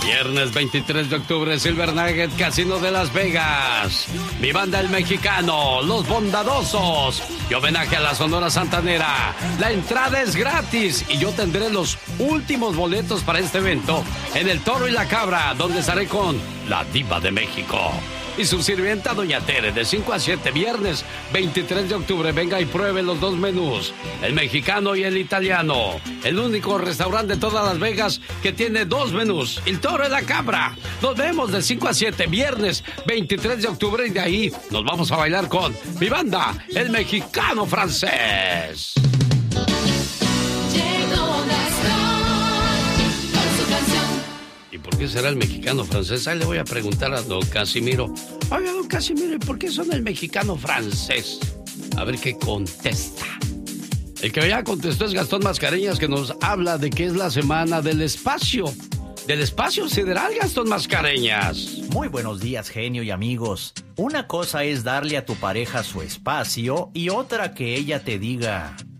Viernes 23 de octubre, Silver Nugget Casino de Las Vegas. Mi banda El Mexicano, Los Bondadosos. Y homenaje a la Sonora Santanera. La entrada es gratis y yo tendré los últimos boletos para este evento en El Toro y la Cabra, donde estaré con la Diva de México y su sirvienta Doña Tere, de 5 a 7, viernes 23 de octubre. Venga y pruebe los dos menús, el mexicano y el italiano. El único restaurante de todas Las Vegas que tiene dos menús, El Toro y la Cabra. Nos vemos de 5 a 7, viernes 23 de octubre, y de ahí nos vamos a bailar con mi banda, El Mexicano Francés. ¿Y por qué será el Mexicano Francés? Ahí le voy a preguntar a don Casimiro. Oiga, don Casimiro, ¿y por qué son el Mexicano Francés? A ver qué contesta. El que ya contestó es Gastón Mascareñas, que nos habla de que es la semana del espacio. Del espacio sideral, Gastón Mascareñas. Muy buenos días, genio y amigos. Una cosa es darle a tu pareja su espacio y otra que ella te diga: